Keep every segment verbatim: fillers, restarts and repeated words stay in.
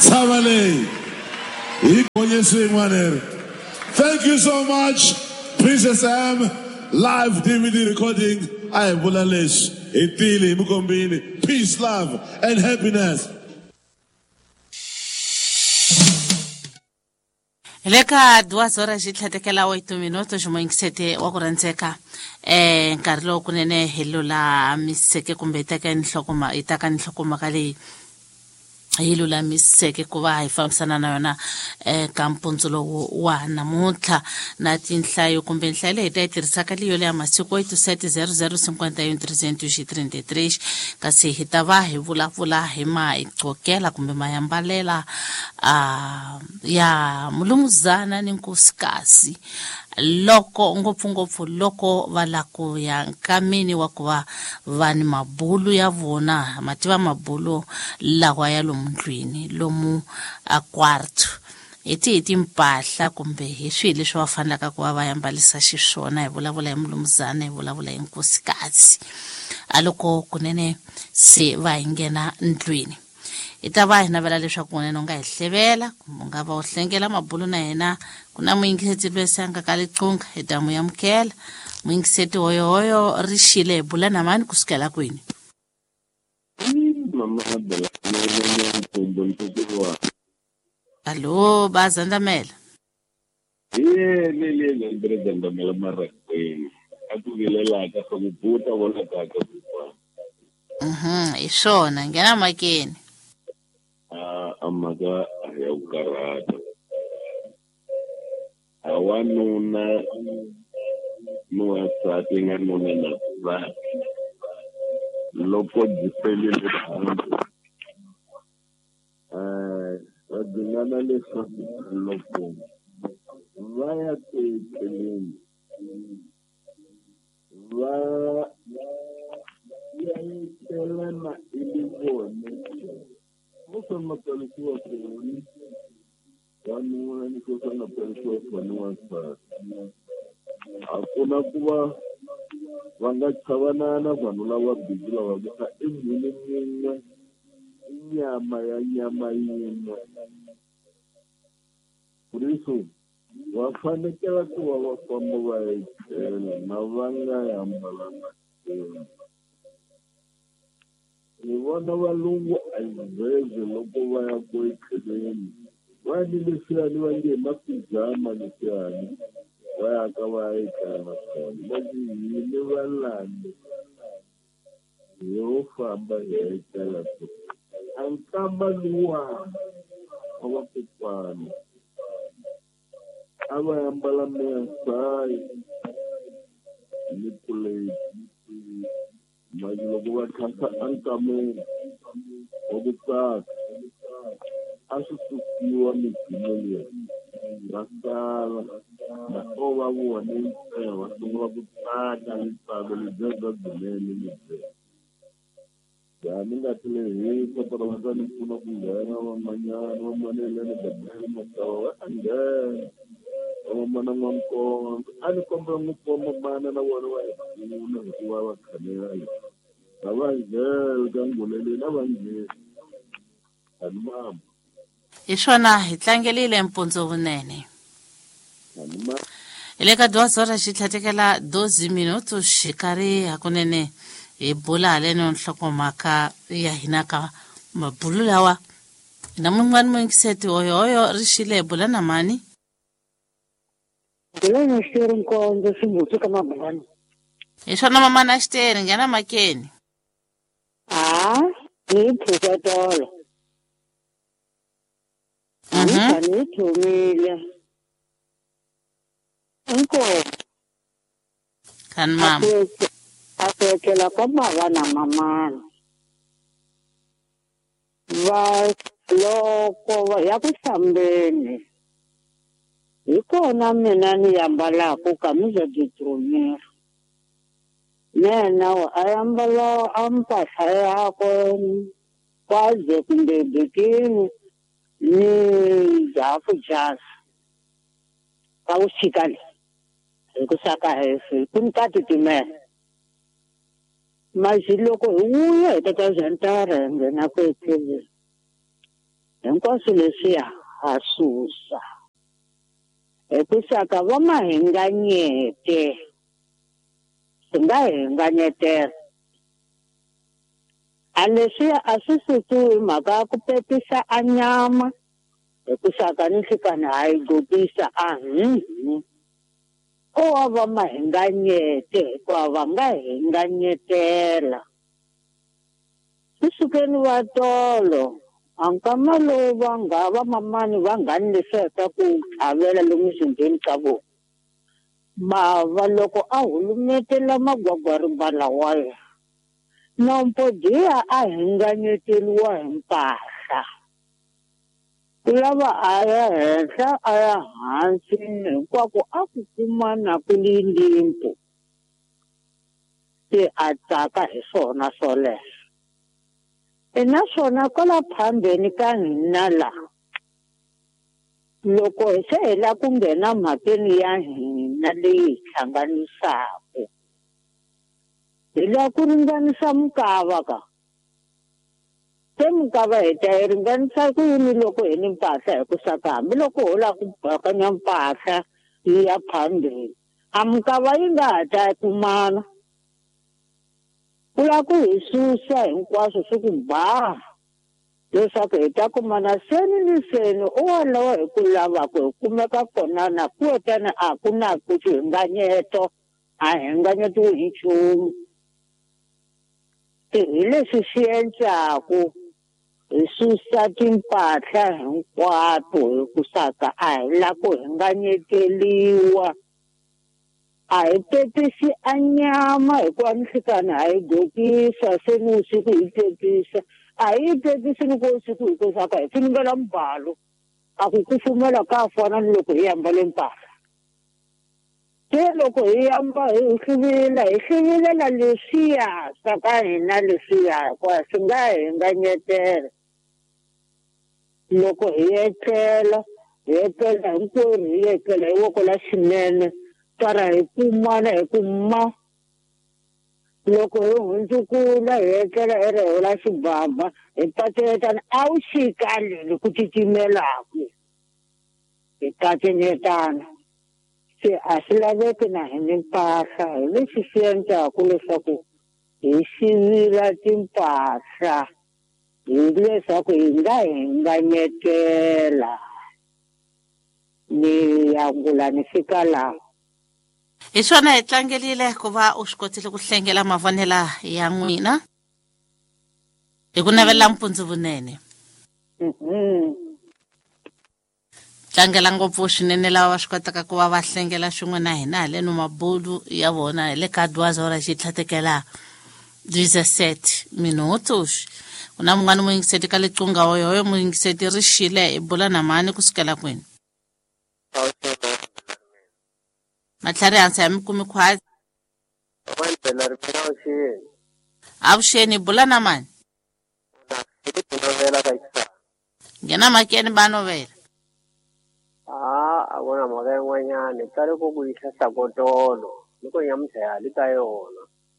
Tsabaleng. Thank you so much, Princess Am. Live D V D recording. I Bulalesh, Etili, Mukombini. Peace, love, and happiness. Leka dua zora jitlatekela oito minutos moingisete wakurantseka eh nkarlo kunene hello la miseke kumbe itaka inhlokoma itaka inhlokoma kale hilo la miseke kuba hayifambisana na yona eh kampunzulo wa namuthla na tinhlayo kumbe nhlale hita itirisaka liyo le masiku eight seven zero zero five one three three kasi hitava hi vulavula hi ma iqokela kumbe mayambalela ah ya mulumuzana ni nkosikazi loko ngopfungopfu loko valako ya nkamini wa kuva vani mabulu ya vona mativa mabulu lawa ya lomndlwini lomu a kwarto eti eti mpahla kumbe hi swilo leswi va fanelaka ku va va yambalisa xiswona hi vulavula hi mulumuzana hi vulavula hi nkosikazi aloko kunene se va ingena ndlwini itava hina vela leswaku wena nga hihlevela kumbe nga va uhlengela mabulu na yena kuna muingiseti lwesanga kaliqunga edamu yamkela muingiseti hoyo hoyo rishile bula na mani kusukela kwini mama bela mama mpumbontowa allo bazandamela eh lele le brezandamela mara kwini akugelela ka sokubuta wona ka ka mhm ishona ngena makeni amaga ya ukarata awanuna nuwasati nga nuna na va loko jipelile hantu eh vadingana leswaku loko vaya tekeleni va yaitelana ilivone muso mapalisiwa kuni wanu ni kosa na palisiwa kuni wasa hakuna kuva vanga chavanana vanhu lava bindula va ka emhini min'we inyama ya nyama yin'we kuriso va fanekela ku va va famba va etlela na va nga yambalana ni vona valungu ayivheze loko va ya ku etlheleni va ni leswiyani va nge mapijama leswiyani va ya ka va ya etlana kona loko hini va lani yo famba hi ya etlela ko a nkamba luwani wa vakokwana a va yambala mesayi ni puleti manje loko va tlhantlha ankameni wa ku tsaka a swi susiwa mipimo leyi va sala na o va vone ntsena va sungula ku tsaka ntsako lebyi bya byenene lebyi ya ni nga tile hi kotara va ta ni pfuna ku nghena vamanyana va maneleni babeli makawa va ta nghena va mana n'wankongo a ni kombela n'wi komba mana na vona va hi pfuna hikuva va khanela leswi va nghena ka ngoleleni a va ngheni ani mama hi swona hi tlangelile mpundzu vunene ani mama ile ka dwa zora xitlatekela dozi minutos xikari hakunene hi bula leno nhlokomhaka ya hinaka mabulu lawa na mun'wana muingiseti hoyo hoyo rishile bula na mani bula na xiri nkonzo xibutsu ka mabulani hi swona mama na xiteri nghena makeni ah ni phuka tolo mhm ni thumile inkomo kan mama akwekela ka bava na mamana va loko va ya ku hlambeni hi kona mina ni yambalaka kamisa titromera nena a yambala ampahla yakwe kwaze kumbe bikini ni jafu jazz ka usikali hi ku saka hefe ku nka titimela masi loko hi vuya hi tata zantara nghena ku etleleni hinkwaswo leswiya ha susa hikusa ka va mahinganyete swi nga hinganyetela a leswiya a swi susiwi mhaka ya ku pepisa a nyama hikusa ka ni nhlikani ha yi gokisa a hmm o wa va mahinganyete hikuva va nga hinganyetela swi sukeni va tolo ankama lowu va nga va mamani va nga ni lesweka ku tlhavela lomu xindzeni ka vona mava loko a hulumetela magwagwarima lawaya nompo diya a hinganyeteliwa hi mpahla ku lava a ya henhla a ya hansi hinkwako a ku kuma na ku lilimpo se a tsaka hi swona swoleswo e naswona kwala phambeni ka hina laha loko hi se hi la ku nghena mhakeni ya hina leyi hi hlanganisaka hi la ku ringanisa mukava ka se mukava hi ta yi ringanisa ku yini loko hi ni mpahla hi ku saka hambiloko ho la ku bakanya mpahla yi ya phambeni a mukava yi nga ha ta kumana ku la ku hi susa hinkwaswo swi ku ba leswaku hi ta kumana seni ni seni o walowo hi ku lavaka hi kumeka kona na ku etana a ku na ku xihinganyeto a hinganyetiwi hi nchumu hi leswi swi endlaku hi susa timpahla hinkwato hi ku saka a hi la ku hinganyeteliwa a hi pepisi a nyama hikuva nhlikani ha yi gokisa se ni usiku hi pepisa a hi yi pepisi ni ko usiku hi kosaka hi funungela mbalo a ku kufumela ka fana ni loko hi ambale mpahla se loko hi amba hi hluvila hi hluvilela leswiya swa ka hina leswiya hikuva swi nga hinganyetela loko hi etlela hi etlela hinkwerhu hi etlela hi voko la xinene para hi kumana hi ku ma loko hi hundzukula hi etlela hi rihula xibaba hi pateletana a wu xikaleli ku titimelaku hi katinetana se a swi laveki na hi ni mpahla hi leswi swi endlaku leswaku hi xivila timpahla hi leswaku hi nga hinganyetela ni yangula ni fika laha hi swona hi tlangelile ku va u swi kotile ku hlengela mavonela ya n'wina hi ku navela mpundzu vunene tlangela ngopfu swinene lava va swi kotaka ku va va hlengela swin'we na hina haleno mabulu ya vona hi le ka dwazo ra xitlhatekela dix-sept minutos ku na mun'wana muyingiseti ka lecunga yoyo muyingiseti ri xile hi bula na mani kusukela kwini matlhari hansi ya mikumi khwati avuxeni bula na mani nghena makeni ba novela Ah, abona mhaka yin'wanyana hi tsale ku ku yisa sakotolo loko nyamutlha li ka yona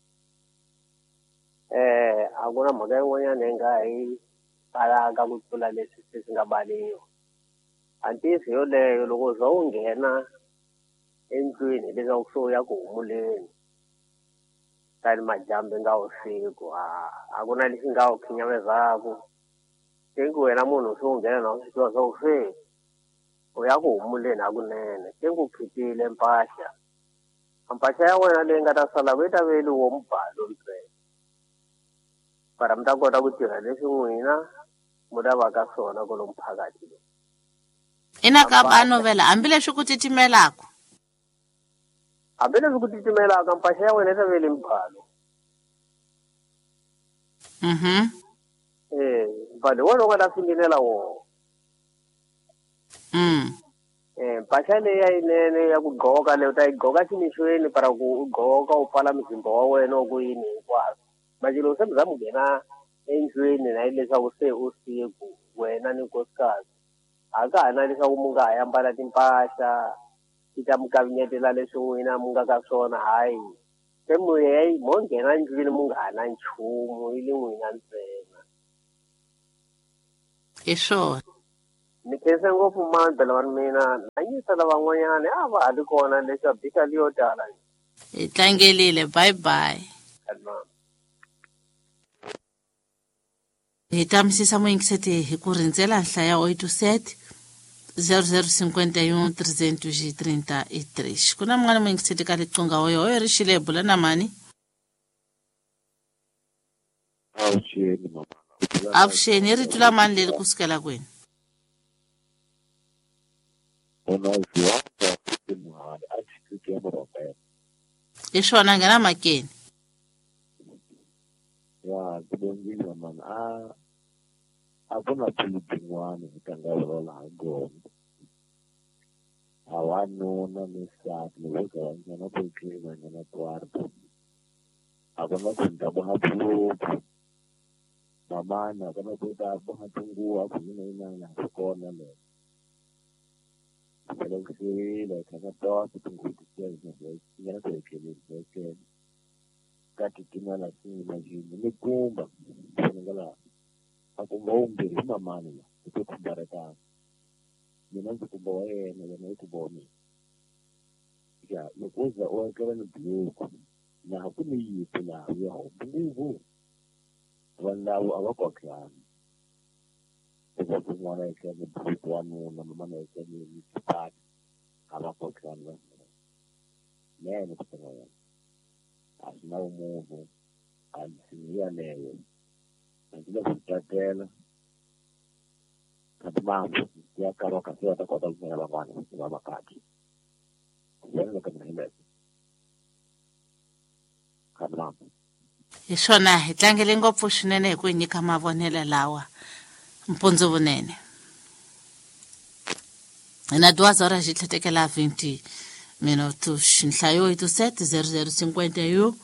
eh a ku na mhaka yin'wanyana hi nga hi balaka ku tlula leswi swi nga baliwa antisi yoleyo loko uza u nghena endlwini leswaku so ya ku humuleni tani majambe nga usiku a ku na lexi nga u khinyamezaku tengu wena munhu so nghena na swi tiva swa ku se u ya ku humuleni hakunene tengu khitile mpahla mpahla ya wena leyi nga ta sala ve ta veli wo mbalo ntsena para mi ta kota ku tirha leswi n'wina mu ta va ka swona kolomu phakati ina ka ba novela hambileswi ku titimelaka hambileswi ku titimelaka mpahla ya wena yi ta veli mbalo mhm eh mbalo wona u nga ta finginela wona mm eh mpahla leyi ya yinene ya ku gqoka leyi u ta yi gqoka ximixweni para ku u gqoka u pfala muzimba wa wena u ku yini hinkwaswo manje loko se mi za mu nghena endlwini na yi leswaku se usiku wena ni nkosikazi a ka ha na leswaku mu nga ha yambala timpahla ti ta mi kavinyetela leswi n'wina mu nga ka swona hayi se mu yeyi mo nghena endlwini mu nga ha na nchumu yi le n'wina ntsena hi swona ni khensa ngopfu mandla wa mina na nyisa lavan'wanyana a va hali kona leswi bika liyo tala hi tlangelile bye bye hi tamisisa moyingiseti hi ku rindzela nhla ya oito sete zero zero cinquenta e um trezentos e trinta e três ku na mun'wana moyingiseti ka liqunga hoyo hoyo ri xile bula na mani avuxeni mama avuxeni i ri tula mani leri kusukela kwini una ziwanga muhali a district ya Morobela hi swona nghena makeni ya kubongile man a a kuna phili tin'wana vitangavula laha gona awanuna nisati loko va nghena potleni va nghena kwarto a kuna ku ndhavuka buluku mamana a kuna ku ta boha tinguva ku yini yin'wana a kona leyo selekisile kana tota tinguva ti nghena ku etleleni vekele ka titimela singina jini ni kumba ngala akumba umbiri mamani la ku kumbarekana mina ndzi kumba wa yena yena yi kumba mina ya loko uza u ekela ni buluku na ku ni yipi laha ya nguvu vanhu lavo a va kokelani eka kun'wana eka ni buluku wanuna mamana eka ni kipati a va kokelani va nene ku tena yena a swi na vumunhu a ndzi yaleyo a ndzi le ku tatela kati mambo ya kava kasi va ta kota ku nghena van'wana va vakati yena loko ni helete kati mambo hi swona hi tlangele ngopfu swinene hi ku nyika mavonelo lawa mpundzu vunene na duas horas hi tlhetekela vinte minutos nhlayo oito sete zero zero cinquenta e um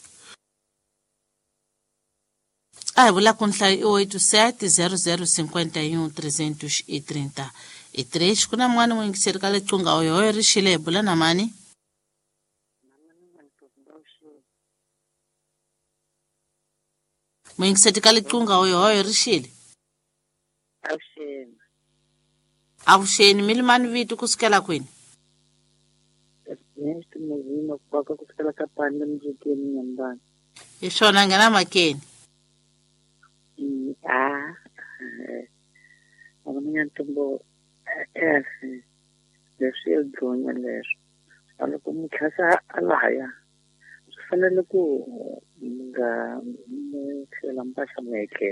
a hi vula ku nhlayo oito sete zero zero cinquenta e um trezentos e trinta e três ku na mun'wana moyingiseri ka liqunga hoyo hoyo ri xile hi bula na mani moyingiseri ka liqunga hoyo hoyo ri xile Avuxeni. avuxeni mi li mani vito kusukela kwini Nesti muzima kupaka kusukela ka pande mjikeni nyambani. hi swona nghena makeni Ah, avamanya ntombo ese leswi yo dzonya leswo. Loko mutlhasa alaya swi fanele ku nga mu tlhela mpahla meke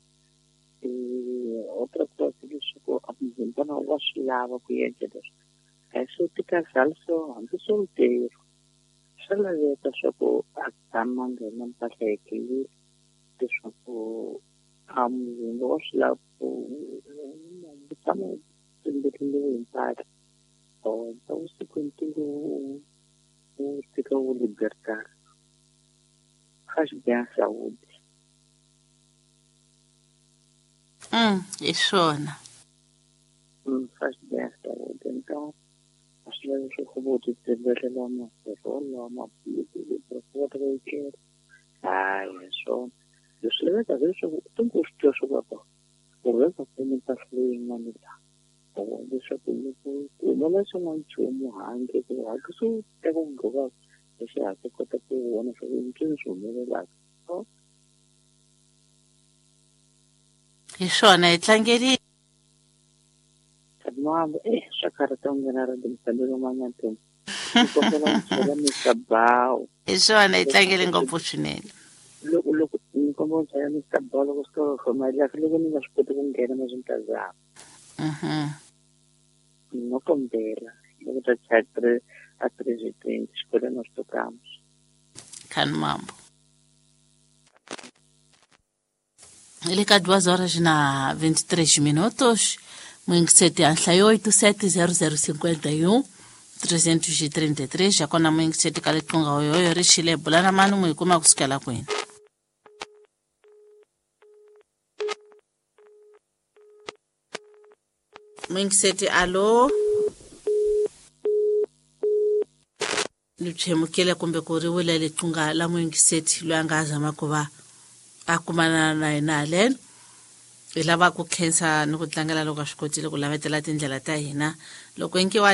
otra cosa leswaku a muzimba wa swi lava ku endla leswi a swo tika salso hambi soltero swa laveka swa ku a tshama nghena mpahla yekile leswaku a muzimba wa swi lava ku tshama tsimbetleliwe hi mpahla or ta usiku ntingo wu tika wu libertari ga xi bya Saudi mm hi swona mm ga xi bya Saudi então swi lava swi ku vo ti tsimbelela maserolo mapulisi profeta ke hayi swona leswi laveka leswaku tungu swi twa swi va ku reza ku ni pasleyi yin'wana la leswaku loko ku humelela swin'wana nchumu handle ku hakeli swo teka nghoka leswi haka kota ku vona swa ku ncini swi humelelaka hi swona hi tlangeli mambo eh swa karata u nghena ra dimfanelo manyatheni kombela nchela misabawu hi swona hi tlangele ngopfu swinene loko loko ni kombela nchela misabawu loko swi to khoma laha loko ni nga swi koti ku nghena mazintazama mhm no kombela loko ta chatre a treze twenty xikolo no swi tokamos khani mambo ele ka duas horas na vinte e três minutos moyingiseti a nhlayo oito sete zero zero cinquenta e um trezentos e trinta e três ya kona moyingiseti ka liqunga hoyo hoyo ri xile bula na mani n'wi kuma kusukela kwini moyingiseti alo ni tshemukile kumbe ku ri wile liqunga la moyingiseti loyi a nga zama ku va a kumana na yena haleno hi lava ku khensa ni ku tlangela loko a swi kotile ku lavetela tindlela ta hina loko enkiwa